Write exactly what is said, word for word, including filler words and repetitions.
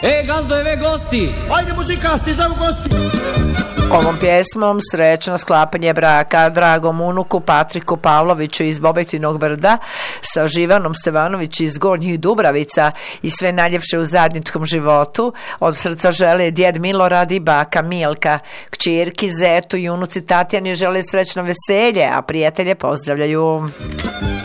E, gazdojeve gosti! Ajde muzikasti, zavu gosti! Ovom pjesmom srećno sklapanje braka dragom unuku Patriku Pavloviću iz Bobektinog Brda sa Živanom Stevanović iz Gornjih Dubravica i sve najljepše u zajedničkom životu. Od srca žele djed Milorad i baka Milka. Kćerki, zetu i unuci Tatjani žele srećno veselje, a prijatelje pozdravljaju.